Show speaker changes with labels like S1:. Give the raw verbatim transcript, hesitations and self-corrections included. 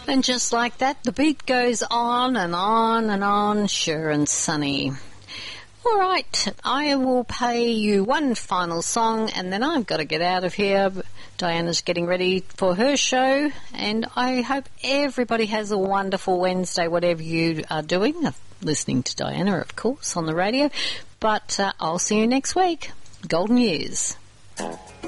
S1: And just like that, the beat goes on and on and on, sure and sunny. All right, I will play you one final song and then I've got to get out of here. Diana's getting ready for her show, and I hope everybody has a wonderful Wednesday, whatever you are doing. Listening to Diana, of course, on the radio. But uh, I'll see you next week. Golden years.